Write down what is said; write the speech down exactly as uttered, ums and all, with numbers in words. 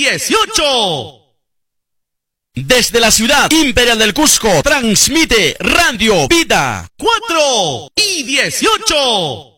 dieciocho. Desde la ciudad imperial del Cusco, transmite Radio Vida cuatro y dieciocho.